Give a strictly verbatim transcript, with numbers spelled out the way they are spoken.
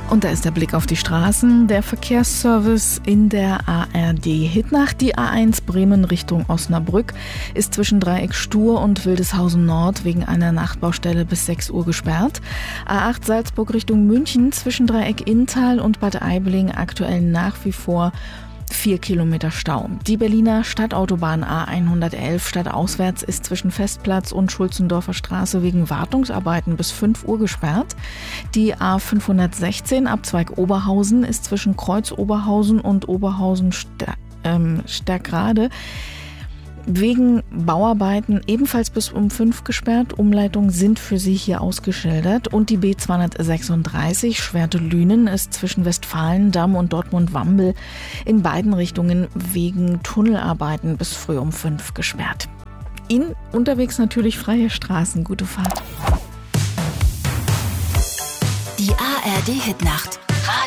Und da ist der Blick auf die Straßen. Der Verkehrsservice in der A R D-Hitnacht. Die A eins Bremen Richtung Osnabrück ist zwischen Dreieck Stur und Wildeshausen Nord wegen einer Nachtbaustelle bis sechs Uhr gesperrt. A acht Salzburg Richtung München zwischen Dreieck Inntal und Bad Aibling aktuell nach wie vor vier Kilometer Stau. Die Berliner Stadtautobahn A hundertelf stadtauswärts ist zwischen Festplatz und Schulzendorfer Straße wegen Wartungsarbeiten bis fünf Uhr gesperrt. Die A fünfhundertsechzehn Abzweig Oberhausen ist zwischen Kreuz Oberhausen und Oberhausen Ster- ähm, Sterkrade wegen Bauarbeiten ebenfalls bis um fünf gesperrt. Umleitungen sind für Sie hier ausgeschildert. Und die B zweihundertsechsunddreißig Schwerte-Lünen ist zwischen Westfalendamm und Dortmund-Wambel in beiden Richtungen wegen Tunnelarbeiten bis früh um fünf gesperrt. Ihnen unterwegs natürlich freie Straßen. Gute Fahrt. Die A R D-Hitnacht.